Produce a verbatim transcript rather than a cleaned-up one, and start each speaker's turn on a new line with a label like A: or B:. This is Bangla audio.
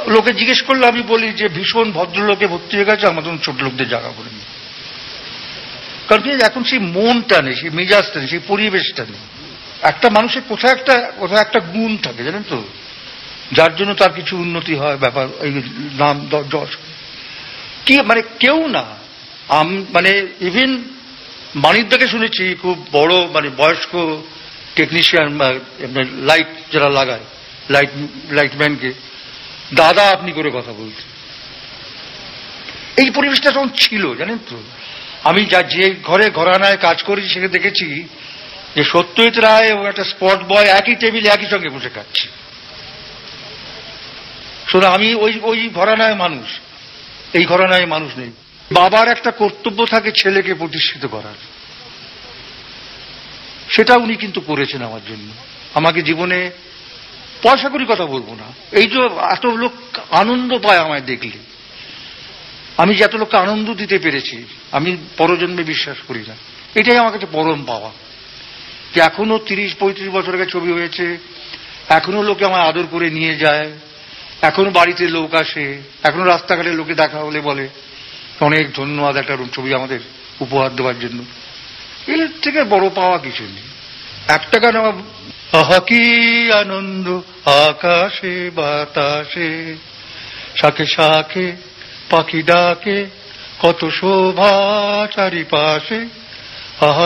A: লোকে জিজ্ঞেস করলে আমি বলি যে ভীষণ ভদ্রলোকে ভর্তি হয়ে গেছে, আমার তখন ছোট লোকদের জায়গা করে নি। কারণ কি এখন সেই মনটা নেই, সেই মেজাজটা নেই, সেই পরিবেশটা নেই। একটা মানুষের কোথায় একটা কোথায় একটা গুণ থাকে জানেন তো, যার জন্য তার কিছু উন্নতি হয়, ব্যাপার এই নাম যশ কি মানে কেউ না। মানে ইভেন মানিকদাকে শুনেছি খুব বড় মানে বয়স্ক টেকনিশিয়ান লাইট যারা লাগায়, লাইট লাইটম্যানকে দাদা আপনি করে কথা বলতে। এই পরিবেশটা তখন ছিল জানেন তো। আমি যা যে ঘরে ঘরানায় কাজ করেছি সেখানে দেখেছি যে সত্যজিৎ রায় ও একটা স্পট বয় একই টেবিলে একই সঙ্গে বসে খাচ্ছে। শোনো আমি ওই ওই ঘরানায় মানুষ, এই ঘরানায় মানুষ নেই। বাবার একটা কর্তব্য থাকে ছেলেকে প্রতিষ্ঠিত করার, সেটা উনি কিন্তু করেছেন আমার জন্য। আমাকে জীবনে পয়সা করি কথা বলবো না, এই যে এত লোক আনন্দ পায় আমায় দেখলে, আমি যে এত লোককে আনন্দ দিতে পেরেছি আমি পরজন্মে বিশ্বাস করি না। এটাই আমার কাছে পরম পাওয়া, যে এখনো তিরিশ পঁয়ত্রিশ বছর আগে ছবি হয়েছে, এখনো লোকে আমায় আদর করে নিয়ে যায়, এখনো বাড়িতে লোক আসে, এখনো রাস্তাঘাটে লোকে দেখা হলে বলে অনেক ধন্যবাদ একটা ছবি আমাদের উপহার দেওয়ার জন্য। এর থেকে বড় পাওয়া কিছু নেই। একটা গান আমার, আহা কি আনন্দ আকাশে বাতাসে, শাখে শাখে পাখি ডাকে, কত শোভা চারিপাশে, আহা